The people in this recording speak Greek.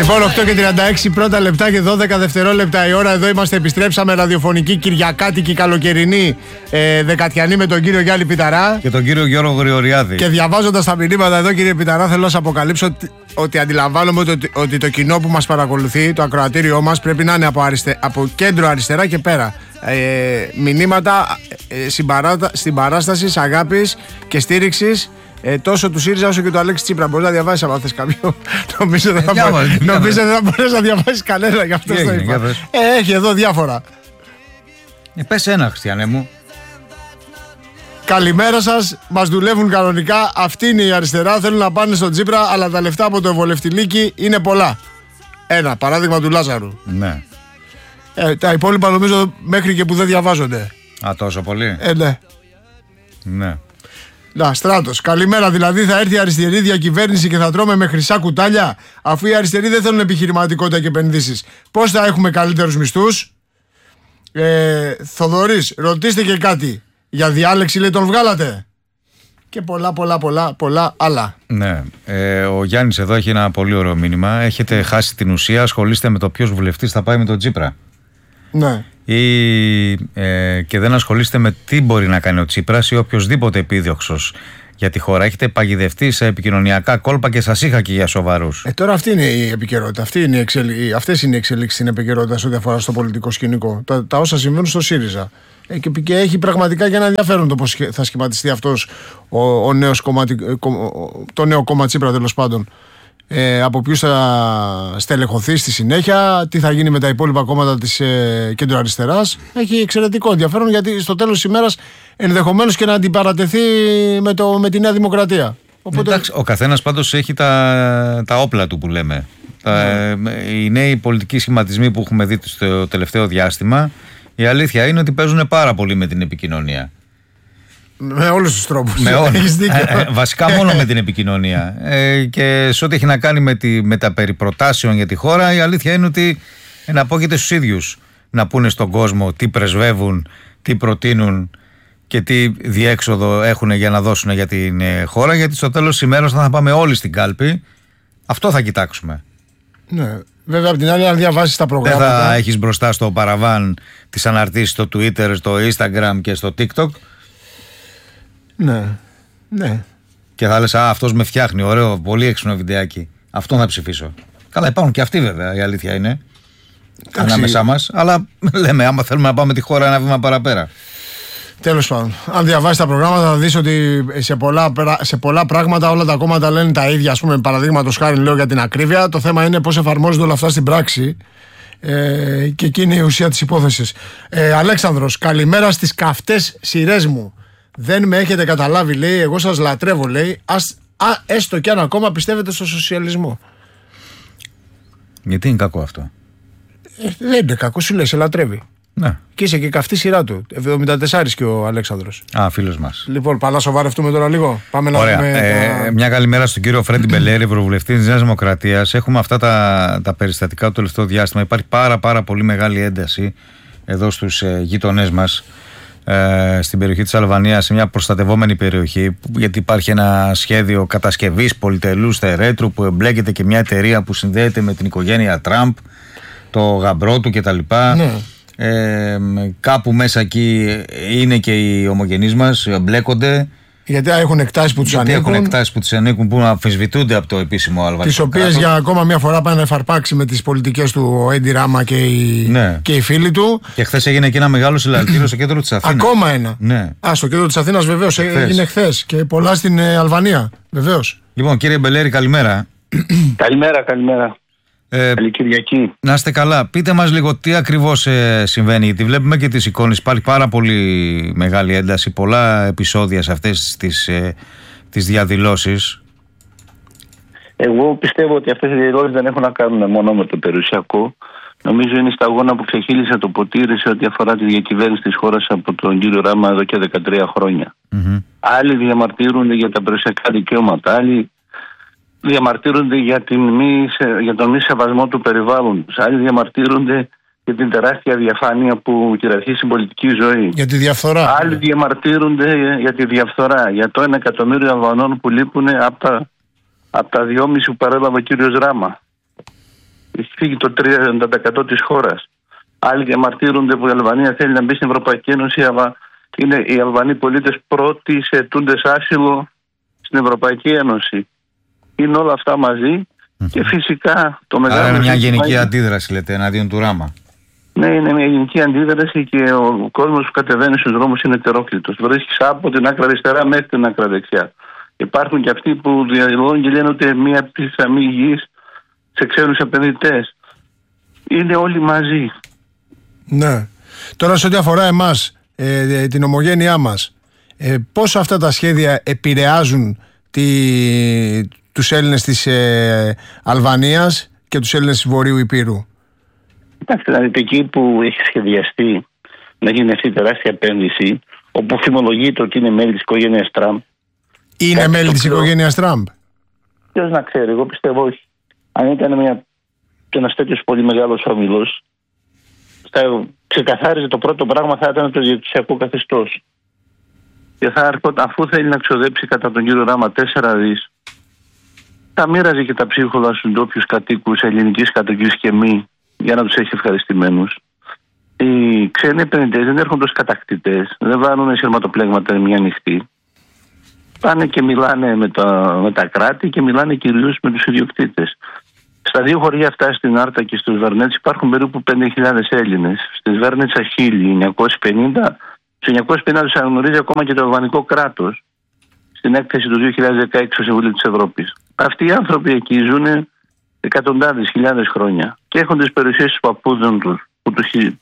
Λοιπόν, 8:36 πρώτα λεπτά και 12 δευτερόλεπτα η ώρα. Εδώ είμαστε, επιστρέψαμε, ραδιοφωνική Κυριακάτικη καλοκαιρινή δεκατιανή με τον κύριο Γιάννη Πιταρά και τον κύριο Γιώργο Γρηγοριάδη. Και διαβάζοντας τα μηνύματα εδώ, κύριε Πιταρά, θέλω να σας αποκαλύψω ότι αντιλαμβάνομαι ότι το κοινό που μας παρακολουθεί, το ακροατήριό μας, πρέπει να είναι από κέντρο αριστερά και πέρα. Μηνύματα συμπαράστασης, αγάπης και στήριξης. Τόσο του ΣΥΡΙΖΑ όσο και του Αλέξη Τσίπρα. Μπορεί να διαβάσει άμα θες κάποιο. Νομίζω δεν θα μπορείς να διαβάσεις κανένα, γι' αυτό το είπα. Έχει εδώ διάφορα. Πες ένα, Χριστιανέ μου. Καλημέρα σας. Μας δουλεύουν κανονικά. Αυτή είναι η αριστερά. Θέλουν να πάνε στον Τσίπρα, αλλά τα λεφτά από το ευολευτηλίκι είναι πολλά. Ένα παράδειγμα του Λάζαρου. Ναι. Τα υπόλοιπα νομίζω μέχρι και που δεν διαβάζονται. Α, τόσο πολύ. Ναι. Ναι. Να, Στράτος. Καλημέρα. Δηλαδή θα έρθει η αριστερή διακυβέρνηση και θα τρώμε με χρυσά κουτάλια, αφού οι αριστεροί δεν θέλουν επιχειρηματικότητα και επενδύσεις. Πώς θα έχουμε καλύτερους μισθούς? Θοδωρής, ρωτήστε και κάτι. Για διάλεξη, λέει, τον βγάλατε. Και πολλά άλλα. Ναι. Ο Γιάννης εδώ έχει ένα πολύ ωραίο μήνυμα. Έχετε χάσει την ουσία. Ασχολείστε με το ποιος βουλευτής θα πάει με τον Τσίπρα. Ναι. Και δεν ασχολείστε με τι μπορεί να κάνει ο Τσίπρας ή οποιοσδήποτε επίδοξος για τη χώρα. Έχετε παγιδευτεί σε επικοινωνιακά κόλπα και σας είχα και για σοβαρούς. Τώρα αυτή είναι η επικαιρότητα. Αυτές είναι οι εξελίξεις στην επικαιρότητα σε ό,τι αφορά στο πολιτικό σκηνικό. Τα όσα συμβαίνουν στο ΣΥΡΙΖΑ. Και έχει πραγματικά για να ενδιαφέρον το πώς θα σχηματιστεί αυτός το νέο κόμμα Τσίπρα, τέλος πάντων. Από ποιους θα στελεχωθεί στη συνέχεια, τι θα γίνει με τα υπόλοιπα κόμματα της κέντρο-αριστεράς. Έχει εξαιρετικό ενδιαφέρον, γιατί στο τέλος της ημέρας ενδεχομένως και να αντιπαρατεθεί με τη Νέα Δημοκρατία. Οπότε... Εντάξει, ο καθένας πάντως έχει τα όπλα του που λέμε. Οι νέοι πολιτικοί σχηματισμοί που έχουμε δει στο τελευταίο διάστημα, η αλήθεια είναι ότι παίζουν πάρα πολύ με την επικοινωνία. Με όλους τους τρόπους. Βασικά μόνο με την επικοινωνία. Και σε ό,τι έχει να κάνει με τα περί προτάσεων για τη χώρα, η αλήθεια είναι ότι εναπόκειται στους ίδιους να πούνε στον κόσμο τι πρεσβεύουν, τι προτείνουν και τι διέξοδο έχουν για να δώσουν για την χώρα. Γιατί στο τέλος της ημέρας, όταν θα πάμε όλοι στην κάλπη, αυτό θα κοιτάξουμε. Ναι. Βέβαια, από την άλλη, αν διαβάσεις τα προγράμματα. Δεν θα έχεις μπροστά στο παραβάν τις αναρτήσεις στο Twitter, στο Instagram και στο TikTok. Ναι. Και θα λες, αυτός με φτιάχνει, ωραίο, πολύ έξυπνο βιντεάκι. Αυτό θα ψηφίσω. Καλά, υπάρχουν και αυτοί βέβαια, η αλήθεια είναι. Ανάμεσά μας. Αλλά λέμε, άμα θέλουμε να πάμε τη χώρα ένα βήμα παραπέρα. Τέλος πάντων, αν διαβάσεις τα προγράμματα, θα δεις ότι σε πολλά πράγματα όλα τα κόμματα λένε τα ίδια. Ας πούμε, παραδείγματος χάρη, λέω για την ακρίβεια. Το θέμα είναι πώς εφαρμόζονται όλα αυτά στην πράξη. Και εκεί είναι η ουσία της υπόθεσης. Αλέξανδρος, καλημέρα στις καυτές σειρές μου. Δεν με έχετε καταλάβει, λέει. Εγώ σας λατρεύω, λέει. Έστω κι αν ακόμα πιστεύετε στο σοσιαλισμό. Γιατί είναι κακό αυτό? Δεν είναι κακό, σου λέει, σε λατρεύει. Ναι. Και είσαι και καυτή σειρά του. 74 και ο Αλέξανδρος. Φίλος μας. Λοιπόν, πάμε να σοβαρευτούμε τώρα λίγο. Πάμε να δούμε. Μια καλημέρα στον κύριο Φρέντι Μπελέρη, ευρωβουλευτή της Νέας Δημοκρατίας. Έχουμε αυτά τα περιστατικά του τελευταίου διάστημα. Υπάρχει πάρα πολύ μεγάλη ένταση εδώ στους γείτονές μας. Στην περιοχή της Αλβανίας, σε μια προστατευόμενη περιοχή, γιατί υπάρχει ένα σχέδιο κατασκευής πολυτελούς θερέτρου που εμπλέκεται και μια εταιρεία που συνδέεται με την οικογένεια Τραμπ, το γαμπρό του κτλ. Ναι. Κάπου μέσα εκεί είναι και οι ομογενείς μας, εμπλέκονται. Γιατί έχουν εκτάσεις που τους ανήκουν. Έχουν εκτάσεις που τους ανήκουν, που αμφισβητούνται από το επίσημο αλβανικό. Τις οποίες για ακόμα μια φορά πάνε να εφαρπάξει με τις πολιτικές του ο Έντι Ράμα και οι φίλοι του. Και χθες έγινε και ένα μεγάλο συλλαλητήριο στο κέντρο της Αθήνας. Ακόμα ένα. Ναι. Στο κέντρο της Αθήνας βεβαίως έγινε χθες. Και πολλά στην Αλβανία. Βεβαίως. Λοιπόν, κύριε Μπελέρη, καλημέρα. Καλημέρα. Καλή Κυριακή. Να είστε καλά. Πείτε μας λίγο τι ακριβώς συμβαίνει, γιατί βλέπουμε και τις εικόνες. Υπάρχει πάρα πολύ μεγάλη ένταση, πολλά επεισόδια σε αυτές τις διαδηλώσεις. Εγώ πιστεύω ότι αυτές οι διαδηλώσεις δεν έχουν να κάνουν μόνο με το περιουσιακό. Νομίζω είναι σταγόνα που ξεχύλισε το ποτήρι σε ό,τι αφορά τη διακυβέρνηση της χώρας από τον κύριο Ράμα εδώ και 13 χρόνια. Άλλοι διαμαρτύρονται για τα περιουσιακά δικαιώματα, άλλοι διαμαρτύρονται για τον μη σεβασμό του περιβάλλοντος. Άλλοι διαμαρτύρονται για την τεράστια διαφάνεια που κυριαρχεί στην πολιτική ζωή. Για τη διαφθορά. Άλλοι διαμαρτύρονται για τη διαφθορά, για το 1 εκατομμύριο Αλβανών που λείπουν από τα 2,5 που παρέλαβε ο κύριος Ράμα. Έχει φύγει το 30% της χώρας. Άλλοι διαμαρτύρονται που η Αλβανία θέλει να μπει στην Ευρωπαϊκή Ένωση, αλλά είναι οι Αλβανοί πολίτες πρώτοι σε αιτούντες άσυλο στην Ευρωπαϊκή Ένωση. Είναι όλα αυτά μαζί και φυσικά το μεγάλο. Άρα είναι μια γενική αντίδραση, λέτε, εναντίον του Ράμα. Ναι, είναι μια γενική αντίδραση και ο κόσμος που κατεβαίνει στους δρόμους είναι ετερόκλητος. Βρίσκεις από την άκρα αριστερά μέχρι την άκρα δεξιά. Υπάρχουν και αυτοί που διαδηλώνουν και λένε ότι μια πιθανή γης σε ξένους επενδυτές. Είναι όλοι μαζί. Ναι. Τώρα σε ό,τι αφορά εμάς, την ομογένειά μας, πώς αυτά τα σχέδια επηρεάζουν τους Έλληνες της Αλβανίας και τους Έλληνες της Βορείου Ηπείρου? Κοιτάξτε, δηλαδή εκεί που έχει σχεδιαστεί να γίνει αυτή η τεράστια επένδυση, όπου φημολογείται ότι είναι μέλη της οικογένειας Τραμπ. Είναι μέλη της οικογένειας Τραμπ? Ποιος να ξέρει, εγώ πιστεύω όχι. Αν ήταν ένας τέτοιος πολύ μεγάλος όμιλος, θα ξεκαθάριζε το πρώτο πράγμα, θα ήταν το διαιτησιακό καθεστώς. Και θα έρχονταν, αφού θέλει να ξοδέψει κατά τον κύριο Ράμα 4 δις, θα μοίραζε και τα ψίχολα στους ντόπιους κατοίκους ελληνικής κατοικίας και μη, για να τους έχει ευχαριστημένους. Οι ξένοι επενδυτές δεν έρχονται ως κατακτητές, δεν βάνουν σειρματοπλέγματα μια νυχτή. Πάνε και μιλάνε με τα κράτη και μιλάνε κυρίως με τους ιδιοκτήτες. Στα δύο χωριά αυτά, στην Άρτα και στους Βαρνέτες, υπάρχουν περίπου 5.000 Έλληνες. Στις Βαρνέτσα 1.950, στους 950 τους αναγνωρίζει ακόμα και το αλβανικό κράτος στην έκθεση του 2016 στο Συμβούλιο της Ευρώπης. Αυτοί οι άνθρωποι εκεί ζουν εκατοντάδες χιλιάδες χρόνια και έχουν τις περιουσίες των παππούδων τους που τους